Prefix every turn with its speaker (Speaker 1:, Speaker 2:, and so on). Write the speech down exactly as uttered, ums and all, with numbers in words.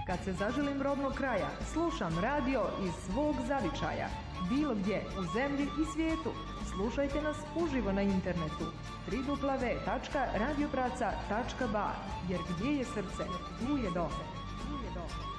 Speaker 1: Kad se zaželim rodnog kraja, slušam radio iz svog zavičaja. Bilo gdje u zemlji i svijetu. Slušajte nas uživo na internetu w w w tačka radio praca tačka b a jer gdje je srce, tu je dom. Tu je dom.